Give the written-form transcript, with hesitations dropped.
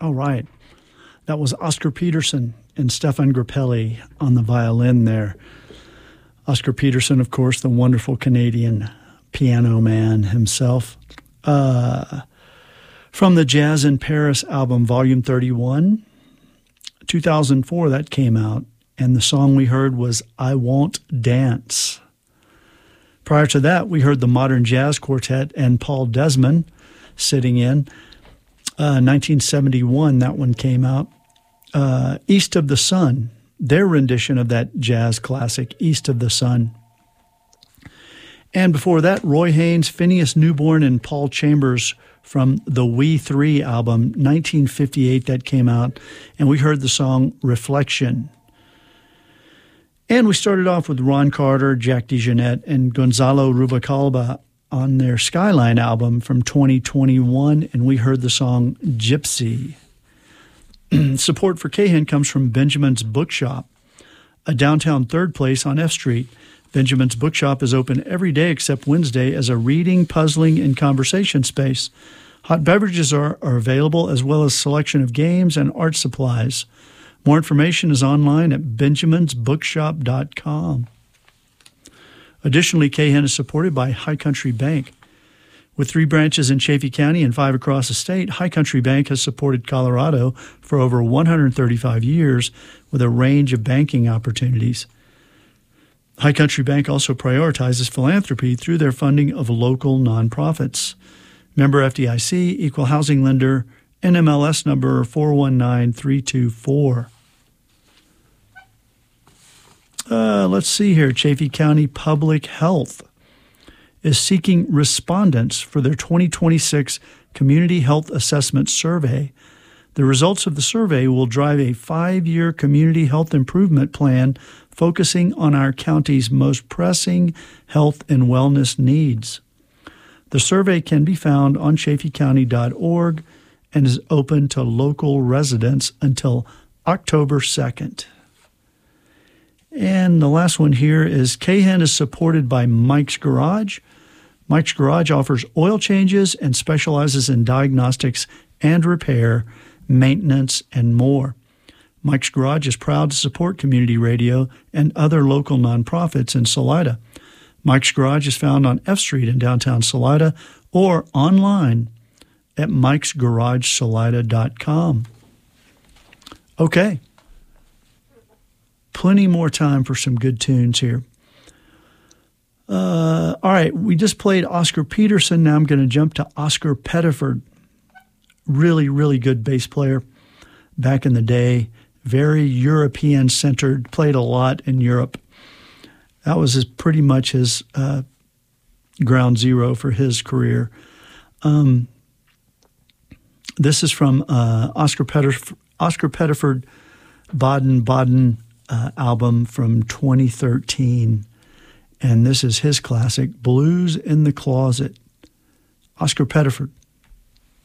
All right. That was Oscar Peterson and Stefan Grappelli on the violin there. Oscar Peterson, of course, the wonderful Canadian piano man himself. From the Jazz in Paris album, Volume 31, 2004, that came out. And the song we heard was I Won't Dance. Prior to that, we heard the Modern Jazz Quartet and Paul Desmond sitting in. 1971, that one came out. East of the Sun, their rendition of that jazz classic, East of the Sun. And before that, Roy Haynes, Phineas Newborn, and Paul Chambers from the We Three album, 1958, that came out. And we heard the song Reflection. And we started off with Ron Carter, Jack DeJohnette, and Gonzalo Rubalcaba on their Skyline album from 2021, and we heard the song Gypsy. Support for Cahan comes from Benjamin's Bookshop, a downtown Third Place on F Street. Benjamin's Bookshop is open every day except Wednesday as a reading, puzzling, and conversation space. Hot beverages are available, as well as selection of games and art supplies. More information is online at benjaminsbookshop.com. Additionally, Cahan is supported by High Country Bank. With 3 branches in Chaffee County and 5 across the state, High Country Bank has supported Colorado for over 135 years with a range of banking opportunities. High Country Bank also prioritizes philanthropy through their funding of local nonprofits. Member FDIC, Equal Housing Lender, NMLS number 419324. Let's see here. Chaffee County Public Health is seeking respondents for their 2026 Community Health Assessment Survey. The results of the survey will drive a 5-year community health improvement plan focusing on our county's most pressing health and wellness needs. The survey can be found on chaffeecounty.org and is open to local residents until October 2nd. And the last one here is Cahan is supported by Mike's Garage. Mike's Garage offers oil changes and specializes in diagnostics and repair, maintenance, and more. Mike's Garage is proud to support community radio and other local nonprofits in Salida. Mike's Garage is found on F Street in downtown Salida or online at mikesgaragesalida.com. Okay. Plenty more time for some good tunes here. All right, we just played Oscar Peterson. Now I'm going to jump to Oscar Pettiford. Really, really good bass player back in the day. Very European-centered, played a lot in Europe. That was pretty much his ground zero for his career. This is from Oscar Pettiford Baden-Baden album from 2013. And this is his classic, Blues in the Closet. Oscar Pettiford.